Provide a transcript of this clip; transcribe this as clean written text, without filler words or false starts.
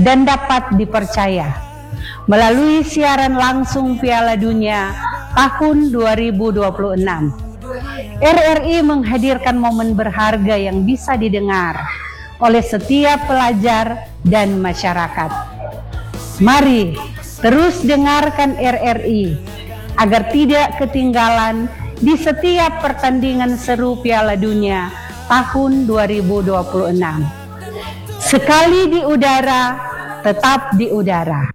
dan dapat dipercaya melalui siaran langsung Piala Dunia tahun 2026. RRI menghadirkan momen berharga yang bisa didengar oleh setiap pelajar dan masyarakat. Mari terus dengarkan RRI agar tidak ketinggalan di setiap pertandingan seru Piala Dunia tahun 2026. Sekali di udara, tetap di udara.